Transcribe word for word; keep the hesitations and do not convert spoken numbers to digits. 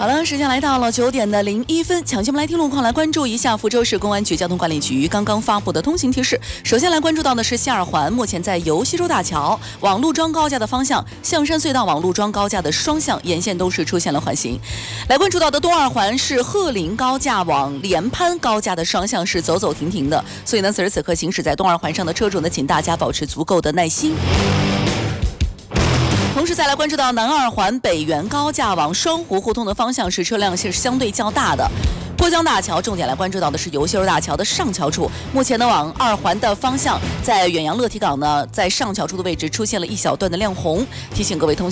好了，时间来到了九点的零一分，抢先我们来听路况，来关注一下福州市公安局交通管理局刚刚发布的通行提示。首先来关注到的是西二环，目前在由西洲大桥往陆庄高架的方向，象山隧道往陆庄高架的双向沿线都是出现了缓行。来关注到的东二环是鹤林高架往连潘高架的双向是走走停停的，所以呢，此时此刻行驶在东二环上的车主呢，请大家保持足够的耐心。同时再来关注到南二环北园高架往双湖互通的方向是车辆是相对较大的。过江大桥重点来关注到的是由西洲大桥的上桥处，目前呢往二环的方向，在远洋乐体港呢，在上桥处的位置出现了一小段的亮红，提醒各位通行。